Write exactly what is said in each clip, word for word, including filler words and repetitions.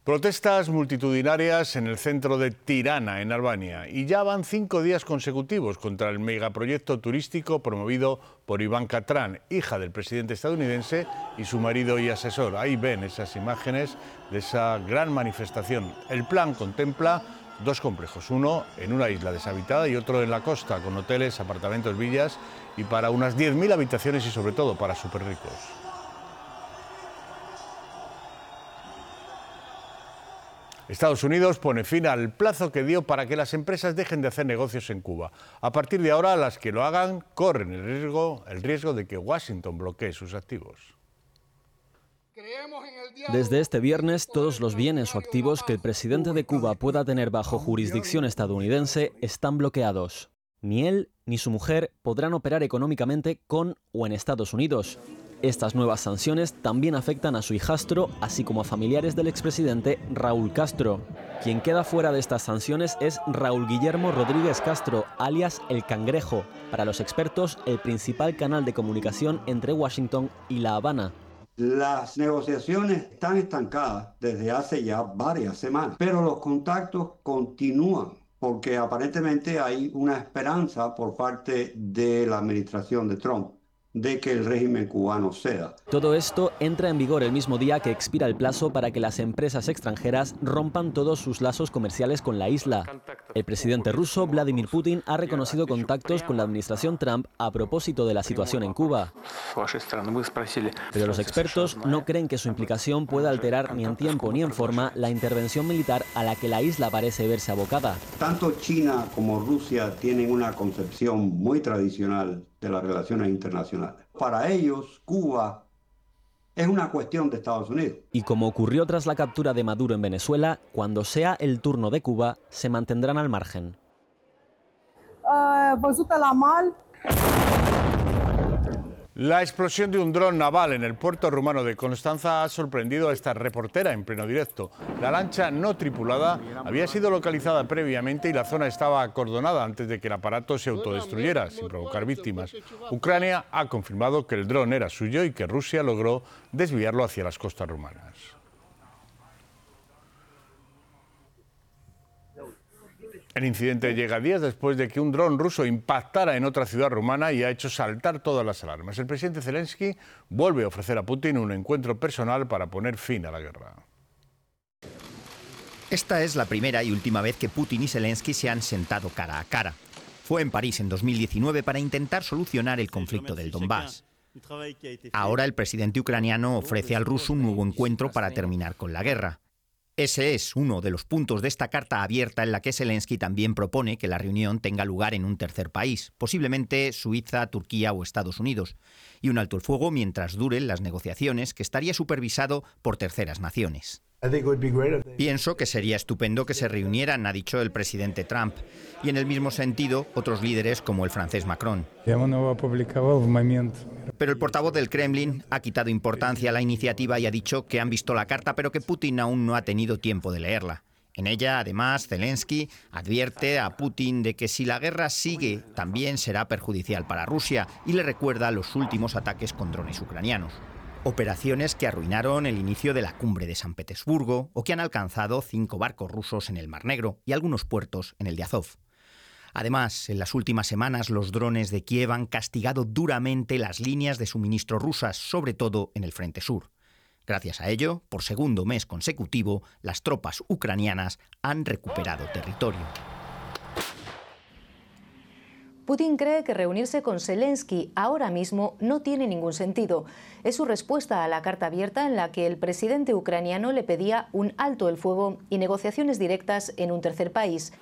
Protestas multitudinarias en el centro de Tirana, en Albania, y ya van cinco días consecutivos contra el megaproyecto turístico promovido por Ivanka Trump, hija del presidente estadounidense y su marido y asesor. Ahí ven esas imágenes de esa gran manifestación. El plan contempla dos complejos, uno en una isla deshabitada y otro en la costa, con hoteles, apartamentos, villas y para unas diez mil habitaciones y sobre todo para superricos. Estados Unidos pone fin al plazo que dio para que las empresas dejen de hacer negocios en Cuba. A partir de ahora, las que lo hagan corren el riesgo, el riesgo de que Washington bloquee sus activos. Desde este viernes, todos los bienes o activos que el presidente de Cuba pueda tener bajo jurisdicción estadounidense están bloqueados. Ni él ni su mujer podrán operar económicamente con o en Estados Unidos. Estas nuevas sanciones también afectan a su hijastro, así como a familiares del expresidente Raúl Castro. Quien queda fuera de estas sanciones es Raúl Guillermo Rodríguez Castro, alias El Cangrejo, para los expertos el principal canal de comunicación entre Washington y La Habana. Las negociaciones están estancadas desde hace ya varias semanas, pero los contactos continúan porque aparentemente hay una esperanza por parte de la administración de Trump de que el régimen cubano ceda. Todo esto entra en vigor el mismo día que expira el plazo para que las empresas extranjeras rompan todos sus lazos comerciales con la isla. El presidente ruso Vladimir Putin ha reconocido contactos con la administración Trump a propósito de la situación en Cuba. Pero los expertos no creen que su implicación pueda alterar ni en tiempo ni en forma la intervención militar a la que la isla parece verse abocada. Tanto China como Rusia tienen una concepción muy tradicional de las relaciones internacionales. Para ellos, Cuba es una cuestión de Estados Unidos. Y como ocurrió tras la captura de Maduro en Venezuela, cuando sea el turno de Cuba, se mantendrán al margen. La explosión de un dron naval en el puerto rumano de Constanza ha sorprendido a esta reportera en pleno directo. La lancha no tripulada había sido localizada previamente y la zona estaba acordonada antes de que el aparato se autodestruyera, sin provocar víctimas. Ucrania ha confirmado que el dron era suyo y que Rusia logró desviarlo hacia las costas rumanas. El incidente llega días después de que un dron ruso impactara en otra ciudad rumana y ha hecho saltar todas las alarmas. El presidente Zelensky vuelve a ofrecer a Putin un encuentro personal para poner fin a la guerra. Esta es la primera y última vez que Putin y Zelensky se han sentado cara a cara. Fue en París en dos mil diecinueve para intentar solucionar el conflicto del Donbass. Ahora el presidente ucraniano ofrece al ruso un nuevo encuentro para terminar con la guerra. Ese es uno de los puntos de esta carta abierta en la que Zelensky también propone que la reunión tenga lugar en un tercer país, posiblemente Suiza, Turquía o Estados Unidos, y un alto el fuego mientras duren las negociaciones que estaría supervisado por terceras naciones. Pienso que sería estupendo que se reunieran, ha dicho el presidente Trump, y en el mismo sentido otros líderes como el francés Macron. Pero el portavoz del Kremlin ha quitado importancia a la iniciativa y ha dicho que han visto la carta, pero que Putin aún no ha tenido tiempo de leerla. En ella, además, Zelensky advierte a Putin de que si la guerra sigue, también será perjudicial para Rusia y le recuerda los últimos ataques con drones ucranianos. Operaciones que arruinaron el inicio de la cumbre de San Petersburgo o que han alcanzado cinco barcos rusos en el Mar Negro y algunos puertos en el de Azov. Además, en las últimas semanas los drones de Kiev han castigado duramente las líneas de suministro rusas, sobre todo en el frente sur. Gracias a ello, por segundo mes consecutivo, las tropas ucranianas han recuperado territorio. Putin cree que reunirse con Zelensky ahora mismo no tiene ningún sentido. Es su respuesta a la carta abierta en la que el presidente ucraniano le pedía un alto el fuego y negociaciones directas en un tercer país.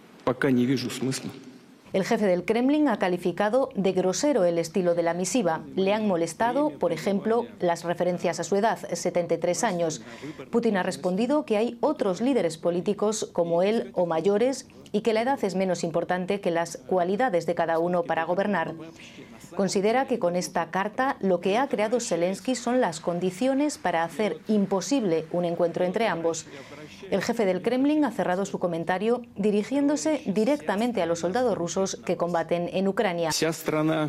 El jefe del Kremlin ha calificado de grosero el estilo de la misiva. Le han molestado, por ejemplo, las referencias a su edad, setenta y tres años. Putin ha respondido que hay otros líderes políticos como él o mayores y que la edad es menos importante que las cualidades de cada uno para gobernar. Considera que con esta carta lo que ha creado Zelensky son las condiciones para hacer imposible un encuentro entre ambos. El jefe del Kremlin ha cerrado su comentario dirigiéndose directamente a los soldados rusos que combaten en Ucrania.